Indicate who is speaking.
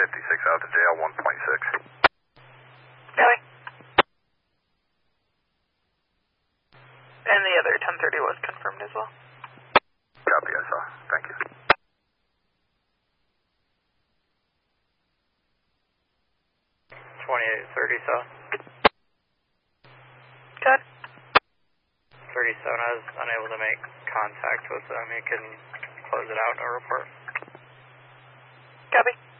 Speaker 1: 56 out to jail, 1.6.
Speaker 2: Copy. And the other 1030 was confirmed as well.
Speaker 1: Copy, I saw. Thank you.
Speaker 3: 2830 saw.
Speaker 2: Good.
Speaker 3: 37 I was unable to make contact with them. You can close it out, no report.
Speaker 2: Copy.